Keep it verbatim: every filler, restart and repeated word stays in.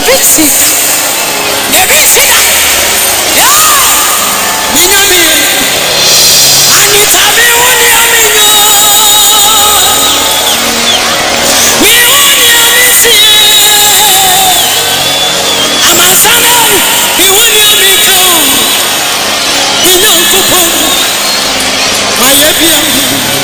Ebisi. Ebisi ka. Ya. Minyami. Anitabi wonyami no. Mi wonyami siye. Amasama mi wonyami jo. Onyankopon. Wayebiam.